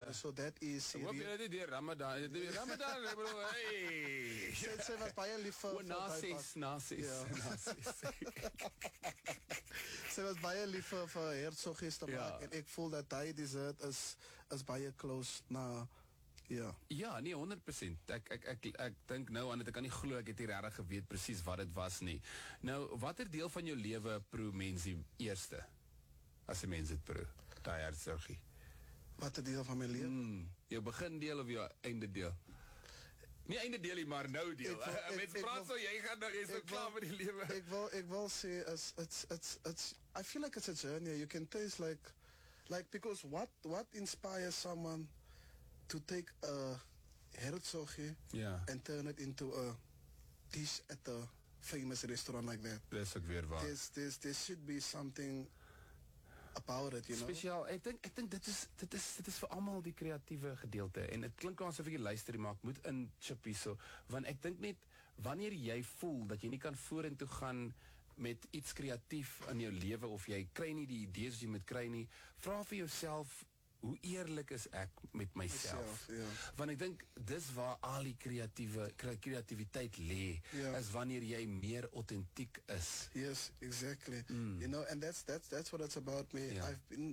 So that is Hoop jy dit die Ramadan bro, hey. Sy was baie lief vir nasies. Sy was baie lief vir Hertzogies te maak, en ek voel dat hy dessert is baie close na. Ja, nee, 100%. Ek dink nou aan dit, ek kan nie glo ek het nie regtig geweet presies wat dit was nie. Nou, watter deel van jou lewe proe mens die eerste? As 'n mens dit proe, daai hertsogie. Watter deel van my lewe? Jou begin deel of jou einde deel? Nie einde deel nie, maar nou deel. Mens praat so, jy gaan nou, jy is so klaar met die lewe. Ek wil sê, it's I feel like it's a journey. You can taste like because what inspires someone to take a hertzogie and turn it into a dish at a famous restaurant like that. Dis ook weer waar. There should be something about it, you know. Spesiaal, ek dink dit is vir almal die kreatiewe gedeelte, en dit klink asof ek luister, maar ek moet in chip hierso, want ek dink net, wanneer jy voel dat jy nie kan vorentoe gaan met iets kreatief in jou lewe, of jy kry nie die idees wat jy moet kry nie, vra vir jouself, hoe eerlik is ek met myself? Want ek dink, dis waar al die kreativiteit lê, is wanneer jy meer autentiek is. Yes, exactly. You know, and that's what it's about me.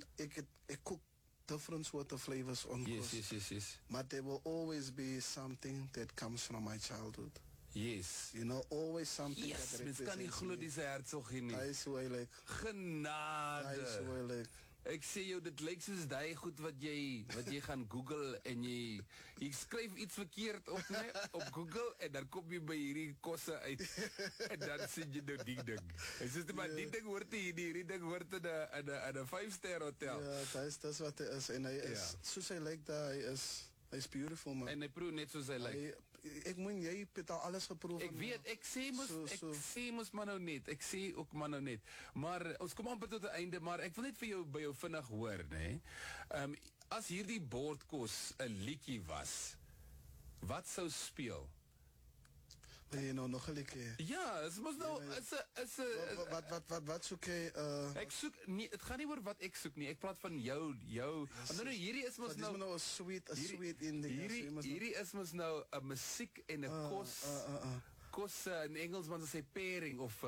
I cook different sort of flavors on course. Yes. But there will always be something that comes from my childhood. Yes. You know, always something that represents me. Mens kan nie glo dis 'n hertsogie nie. Hy is hoe hy lyk. Genade. Hy is hoe hy lyk. Ek sê jou, dit lyk soos die goed wat jy gaan Google, en jy skryf iets verkeerd op Google, en dan kom jy by hierdie kosse uit, en dan sien jy nou die ding. En soos maar die ding hoort nie, hierdie ding hoort in 'n 5-ster hotel. Ja, dis wat hy is, en hy is, soos hy lyk daar, hy is beautiful, man. En hy proe net soos hy lyk. Ek moet, jy het al alles geproef. Ek weet, ek sê mos maar nou net. Ek sê ook maar nou net. Maar ons kom amper tot die einde, maar ek wil net vir jou by jou vinnig hoor, né? As hierdie bordkos 'n liedjie was, wat sou speel? Wil jy nou nog 'n liedjie? Ja, is mos nou wat soek jy? Ek soek nie, dit gaan nie oor wat ek soek nie. Ek praat van jou. Nou hierdie is mos nou 'n sweet ending. Hierdie is mos nou 'n musiek en 'n kos in Engels man sê pairing of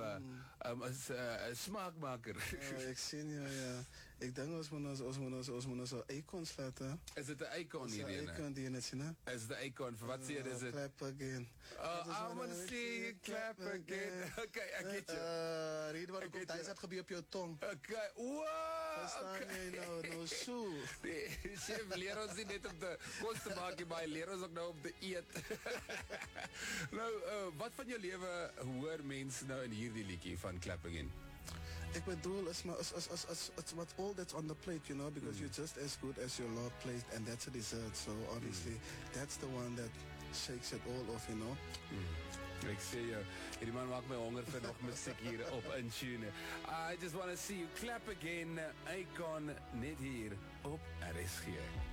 'n smaakmaker. Ek sien ja. Ek dink ons moet so icons laat, hè. Is dit 'n icon hierdie? Icon die net sien, hè? Is the icon vir wat sê jy is dit? Clap again. I want to see you clap again. Okay, ek het jou. Reed wat kom daai het gebeur op jou tong. Okay. Wow. Verstaan jy nou so? Chef leer ons nie net om te kos te maak, maar leer ons ook nou om te eet. Nou, wat van jou lewe hoor mense nou in hierdie liedjie van Clap Again? Ek bedoel, it's what all that's on the plate, you know, because you're just as good as your Lord plate, and that's a dessert, so obviously that's the one that shakes it all off, you know. Ek sê jou, hierdie man maak my honger vir nog musiek hier op Intune. I just want to see you clap again, Icon, net hier op RSG.